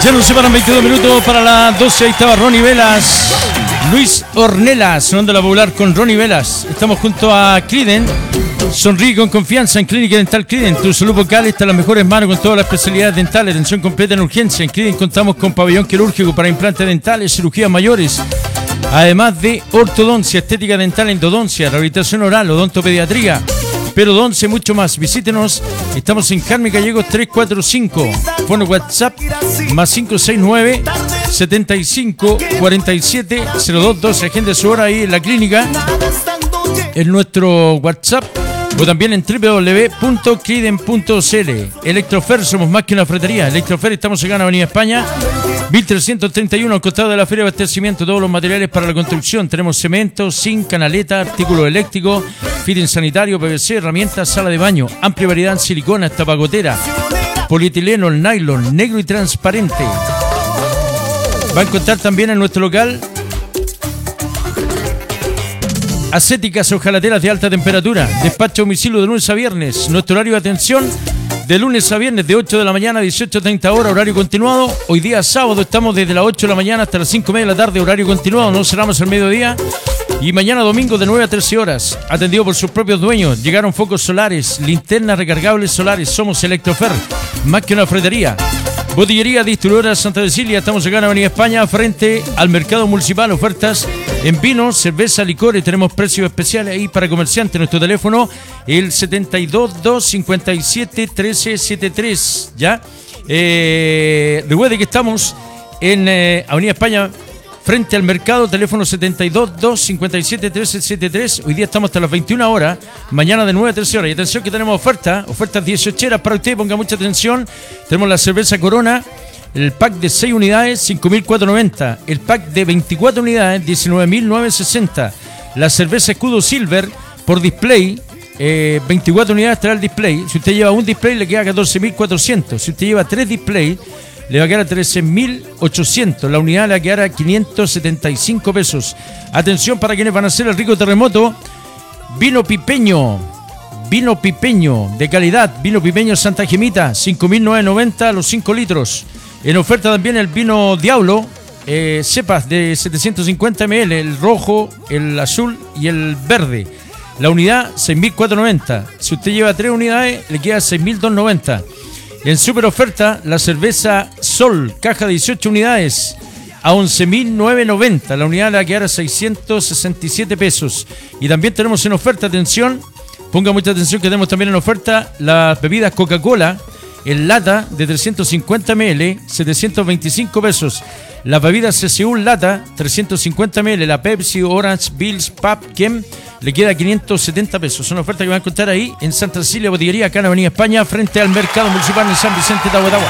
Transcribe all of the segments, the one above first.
Ya nos separan 22 minutos para las 12. Ahí estaba Ronnie Velas, Luis Ornelas, sonando la popular con Ronnie Velas. Estamos junto a Cliden. Sonríe con confianza en Clínica Dental Cliden. Tu salud bucal está en las mejores manos con todas las especialidades dentales. Atención completa en urgencia. En Cliden contamos con pabellón quirúrgico para implantes dentales, cirugías mayores. Además de ortodoncia, estética dental, endodoncia, rehabilitación oral, odontopediatría, periodoncia y mucho más. Visítenos. Estamos en Carmen Gallegos 345. Fono WhatsApp más 569 75 47 02 12. Agenda su hora ahí en la clínica. En nuestro WhatsApp o también en www.cliden.cl. Electrofer, somos más que una ferretería. Electrofer, estamos acá en Avenida España 1331, al costado de la Feria de Abastecimiento. Todos los materiales para la construcción. Tenemos cemento, zinc, canaleta, artículos eléctricos, fitting sanitario, PVC, herramientas, sala de baño, amplia variedad en silicona, hasta pagotera, polietileno, nylon, negro y transparente. Va a encontrar también en nuestro local ascéticas hojalateras de alta temperatura. Despacho a domicilio de lunes a viernes. Nuestro horario de atención de lunes a viernes de 8 de la mañana a 18:30 horas, horario continuado. Hoy día sábado estamos desde las 8 de la mañana hasta las 5:30 de la tarde, horario continuado. No cerramos el mediodía. Y mañana domingo de 9 a 13 horas, atendido por sus propios dueños. Llegaron focos solares, linternas recargables solares. Somos Electrofer, más que una ferretería. Botillería Distribuidora Santa Cecilia. Estamos acá en Avenida España, frente al Mercado Municipal. Ofertas en vinos, cerveza, licores. Tenemos precios especiales ahí para comerciantes. Nuestro teléfono, el 72-257-1373. ¿Ya? Recuerde que estamos en Avenida España, frente al mercado, teléfono 72-257-1373. Hoy día estamos hasta las 21 horas, mañana de 9 a 13 horas. Y atención que tenemos ofertas 18eras para usted, ponga mucha atención. Tenemos la cerveza Corona, el pack de 6 unidades, 5.490. El pack de 24 unidades, 19.960. La cerveza Escudo Silver por display, 24 unidades trae el display. Si usted lleva un display le queda 14.400. Si usted lleva 3 displays le va a quedar a 13.800. La unidad le va a quedar a 575 pesos. Atención para quienes van a hacer el rico terremoto. Vino pipeño de calidad. Vino pipeño Santa Gemita, 5.990 los 5 litros. En oferta también el vino Diablo, cepas de 750 ml, el rojo, el azul y el verde. La unidad 6.490. Si usted lleva 3 unidades le queda 6.290. En super oferta, la cerveza Sol, caja de 18 unidades, a 11.990. La unidad le va a quedar a 667 pesos. Y también tenemos en oferta, atención, ponga mucha atención que tenemos también en oferta las bebidas Coca-Cola en lata de 350 ml, 725 pesos. Las bebidas CCU en lata, 350 ml. La Pepsi, Orange, Bills, Pap, Kem, le queda 570 pesos. Son ofertas que van a encontrar ahí en Santa Cecilia, Botillería, acá en Avenida España, frente al Mercado Municipal en San Vicente, Tahuatahua.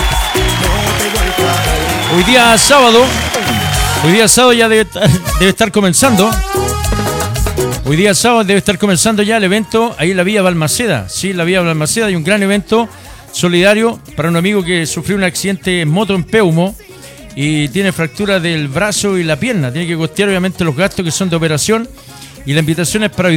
Hoy día sábado ya debe estar comenzando. Hoy día sábado debe estar comenzando ya el evento ahí en la Vía Balmaceda. Sí, en la Vía Balmaceda hay un gran evento solidario para un amigo que sufrió un accidente en moto en Peumo y tiene fractura del brazo y la pierna. Tiene que costear obviamente los gastos que son de operación. Y la invitación es para hoy